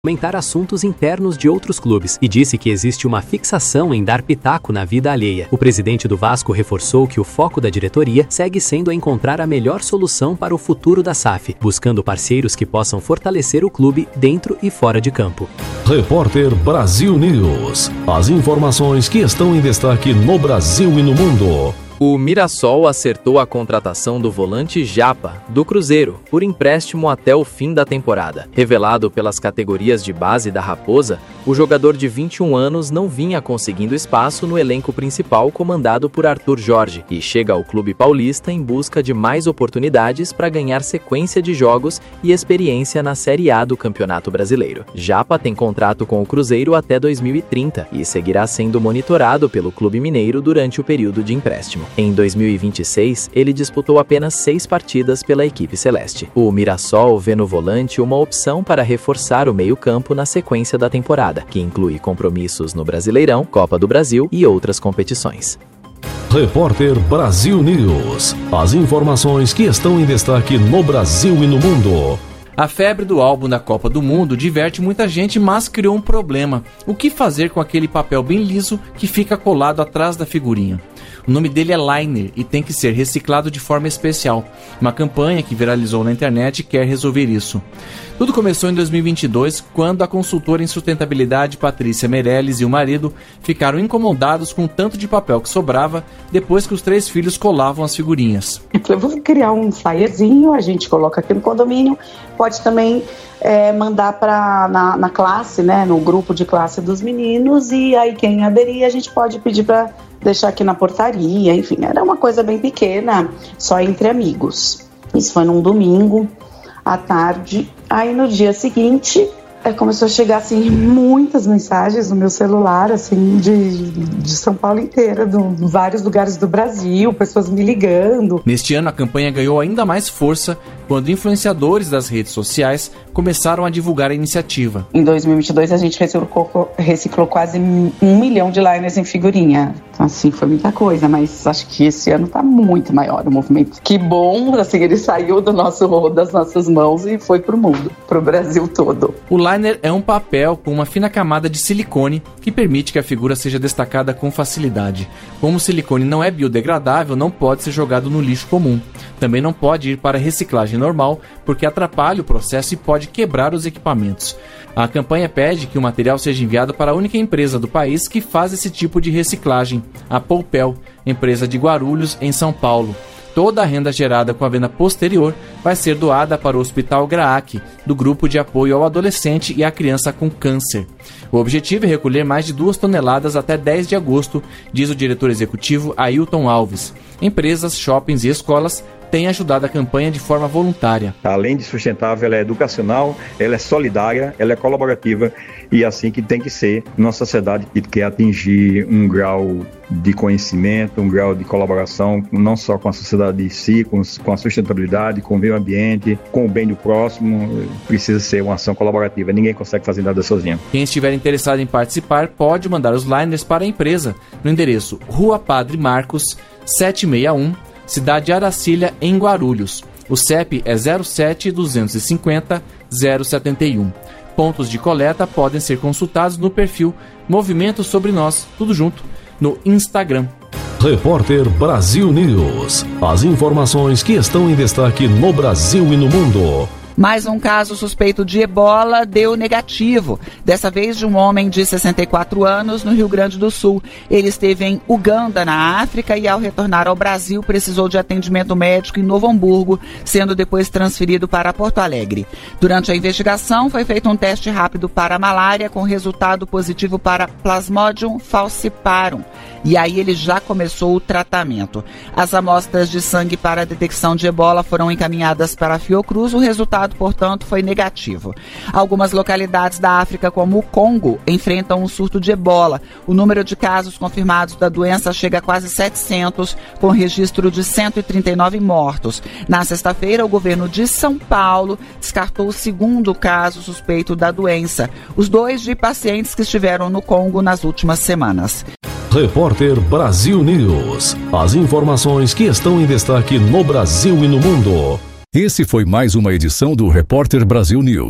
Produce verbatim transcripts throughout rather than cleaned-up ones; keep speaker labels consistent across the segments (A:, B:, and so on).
A: comentar assuntos internos de outros clubes e disse que existe uma fixação em dar pitaco na vida alheia. O presidente do Vasco reforçou que o foco da diretoria segue sendo encontrar a melhor solução para o futuro da S A F, buscando parceiros que possam fortalecer o clube dentro e fora de campo.
B: Repórter Brasil News. As informações que estão em destaque no Brasil e no mundo.
C: O Mirassol acertou a contratação do volante Japa, do Cruzeiro, por empréstimo até o fim da temporada. Revelado pelas categorias de base da Raposa, o jogador de vinte e um anos não vinha conseguindo espaço no elenco principal comandado por Arthur Jorge e chega ao clube paulista em busca de mais oportunidades para ganhar sequência de jogos e experiência na Série A do Campeonato Brasileiro. Japa tem contrato com o Cruzeiro até dois mil e trinta e seguirá sendo monitorado pelo clube mineiro durante o período de empréstimo. Em dois mil e vinte e seis, ele disputou apenas seis partidas pela equipe celeste. O Mirassol vê no volante uma opção para reforçar o meio-campo na sequência da temporada, que inclui compromissos no Brasileirão, Copa do Brasil e outras competições.
B: Repórter Brasil News. As informações que estão em destaque no Brasil e no mundo.
D: A febre do álbum da Copa do Mundo diverte muita gente, mas criou um problema. O que fazer com aquele papel bem liso que fica colado atrás da figurinha? O nome dele é liner e tem que ser reciclado de forma especial. Uma campanha que viralizou na internet quer resolver isso. Tudo começou em dois mil e vinte e dois, quando a consultora em sustentabilidade Patrícia Meirelles e o marido ficaram incomodados com o tanto de papel que sobrava depois que os três filhos colavam as figurinhas.
E: Eu vou criar um flyerzinho, a gente coloca aqui no condomínio, pode também é, mandar para na, na classe, né, no grupo de classe dos meninos, e aí quem aderir a gente pode pedir para deixar aqui na portaria, enfim, era uma coisa bem pequena, só entre amigos. Isso foi num domingo à tarde. Aí no dia seguinte é, começou a chegar assim muitas mensagens no meu celular, assim, de, de São Paulo inteira, de vários lugares do Brasil, pessoas me ligando.
D: Neste ano a campanha ganhou ainda mais força quando influenciadores das redes sociais começaram a divulgar a iniciativa.
E: Em dois mil e vinte e dois a gente reciclou, reciclou quase um milhão de liners em figurinha. Então assim, foi muita coisa, mas acho que esse ano tá muito maior o movimento. Que bom, assim, ele saiu do nosso, das nossas mãos e foi pro mundo, pro Brasil todo.
D: O liner é um papel com uma fina camada de silicone que permite que a figura seja destacada com facilidade. Como o silicone não é biodegradável, não pode ser jogado no lixo comum. Também não pode ir para reciclagem normal, porque atrapalha o processo e pode quebrar os equipamentos. A campanha pede que o material seja enviado para a única empresa do país que faz esse tipo de reciclagem, a Poupel, empresa de Guarulhos, em São Paulo. Toda a renda gerada com a venda posterior vai ser doada para o Hospital Graac, do Grupo de Apoio ao Adolescente e à Criança com Câncer. O objetivo é recolher mais de duas toneladas até dez de agosto, diz o diretor executivo Ailton Alves. Empresas, shoppings e escolas têm ajudado a campanha de forma voluntária.
F: Além de sustentável, ela é educacional, ela é solidária, ela é colaborativa e assim que tem que ser numa sociedade que quer atingir um grau de conhecimento, um grau de colaboração, não só com a sociedade em si, com, com a sustentabilidade, com o meio ambiente, com o bem do próximo. Precisa ser uma ação colaborativa, ninguém consegue fazer nada sozinho.
D: Quem estiver interessado em participar pode mandar os liners para a empresa no endereço Rua Padre Marcos, setecentos e sessenta e um, Cidade Aracilha, em Guarulhos. O C E P é zero sete, duzentos e cinquenta, zero setenta e um. Pontos de coleta podem ser consultados no perfil Movimento Sobre Nós, tudo junto, no Instagram.
B: Repórter Brasil News. As informações que estão em destaque no Brasil e no mundo.
G: Mais um caso suspeito de ebola deu negativo, dessa vez de um homem de sessenta e quatro anos no Rio Grande do Sul. Ele esteve em Uganda, na África, e ao retornar ao Brasil precisou de atendimento médico em Novo Hamburgo, sendo depois transferido para Porto Alegre. Durante a investigação foi feito um teste rápido para a malária com resultado positivo para Plasmodium falciparum. E aí ele já começou o tratamento. As amostras de sangue para a detecção de ebola foram encaminhadas para a Fiocruz. O resultado, portanto, foi negativo. Algumas localidades da África, como o Congo, enfrentam um surto de ebola. O número de casos confirmados da doença chega a quase setecentos, com registro de cento e trinta e nove mortos. Na sexta-feira, o governo de São Paulo descartou o segundo caso suspeito da doença. Os dois de pacientes que estiveram no Congo nas últimas semanas.
B: Repórter Brasil News. As informações que estão em destaque no Brasil e no mundo.
H: Esse foi mais uma edição do Repórter Brasil News.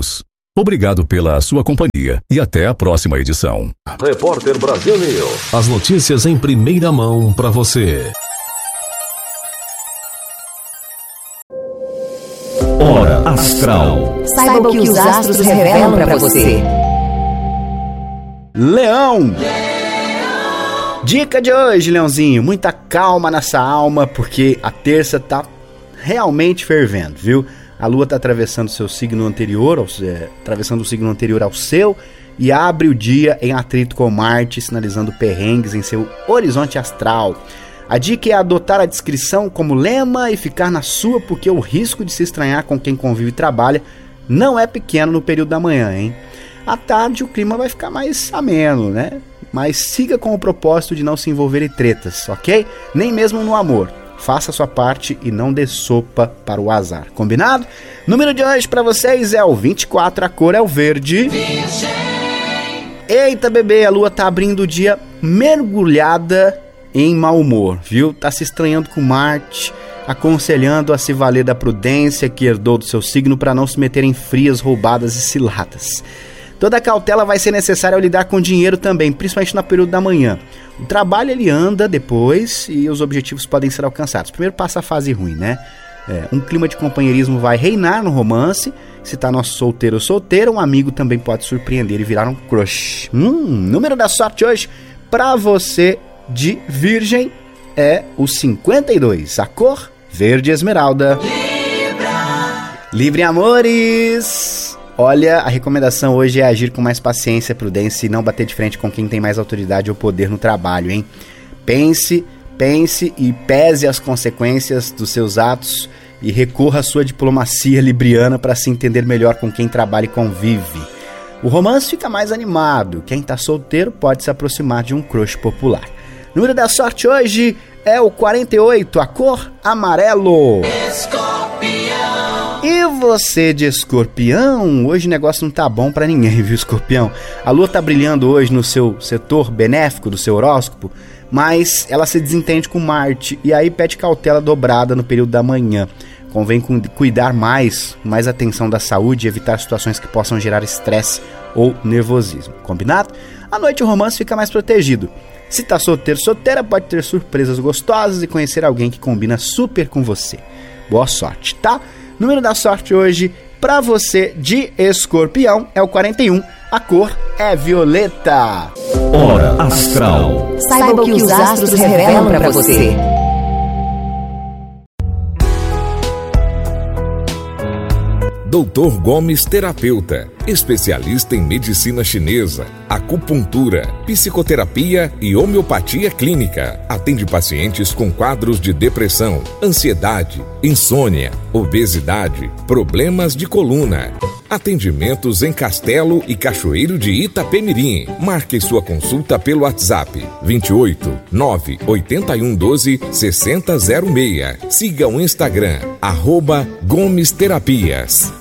B: Obrigado pela sua companhia e até a próxima edição. Repórter Brasil News. As notícias em primeira mão para você. Hora Astral.
H: Saiba o que os astros revelam para você.
I: Leão. Dica de hoje, Leãozinho, muita calma nessa alma, porque a terça tá realmente fervendo, viu? A lua tá atravessando seu signo anterior, ao, é, atravessando o signo anterior ao seu, e abre o dia em atrito com Marte, sinalizando perrengues em seu horizonte astral. A dica é adotar a discrição como lema e ficar na sua, porque o risco de se estranhar com quem convive e trabalha não é pequeno no período da manhã, hein? À tarde o clima vai ficar mais ameno, né? Mas siga com o propósito de não se envolver em tretas, ok? Nem mesmo no amor. Faça a sua parte e não dê sopa para o azar. Combinado? Número de hoje para vocês é o vinte e quatro, a cor é o verde. Virgem. Eita, bebê, a lua tá abrindo o dia mergulhada em mau humor, viu? Tá se estranhando com Marte, aconselhando a se valer da prudência que herdou do seu signo para não se meter em frias, roubadas e ciladas. Toda a cautela vai ser necessária ao lidar com dinheiro também, principalmente no período da manhã. O trabalho ele anda depois e os objetivos podem ser alcançados. Primeiro passa a fase ruim, né? É, um clima de companheirismo vai reinar no romance. Se tá nosso solteiro ou solteira, um amigo também pode surpreender e virar um crush. Hum, número da sorte hoje pra você de Virgem é o cinquenta e dois. A cor verde esmeralda. Libra. Livre amores. Olha, a recomendação hoje é agir com mais paciência, prudência e não bater de frente com quem tem mais autoridade ou poder no trabalho, hein? Pense, pense e pese as consequências dos seus atos e recorra à sua diplomacia libriana para se entender melhor com quem trabalha e convive. O romance fica mais animado, quem tá solteiro pode se aproximar de um crush popular. O número da sorte hoje é o quarenta e oito, a cor amarelo. E você de Escorpião, hoje o negócio não tá bom pra ninguém, viu, Escorpião? A lua tá brilhando hoje no seu setor benéfico do seu horóscopo, mas ela se desentende com Marte e aí pede cautela dobrada no período da manhã. Convém cuidar mais, mais atenção da saúde e evitar situações que possam gerar estresse ou nervosismo, combinado? À noite o romance fica mais protegido. Se tá solteiro, solteira, pode ter surpresas gostosas e conhecer alguém que combina super com você. Boa sorte, tá? Número da sorte hoje pra você de Escorpião é o quarenta e um, a cor é violeta.
B: Hora Astral.
H: Saiba o que os astros revelam pra você.
J: doutor Gomes Terapeuta, especialista em medicina chinesa, acupuntura, psicoterapia e homeopatia clínica. Atende pacientes com quadros de depressão, ansiedade, insônia, obesidade, problemas de coluna. Atendimentos em Castelo e Cachoeiro de Itapemirim. Marque sua consulta pelo WhatsApp vinte e oito, nove oito um, doze, seis zero zero seis. Siga o Instagram, arroba Gomes Terapias.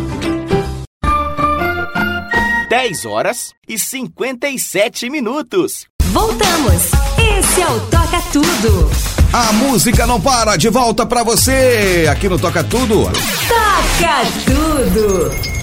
K: dez horas e cinquenta e sete minutos.
H: Voltamos. Esse é o Toca Tudo.
L: A música não para, de volta pra você aqui no Toca Tudo.
H: Toca Tudo.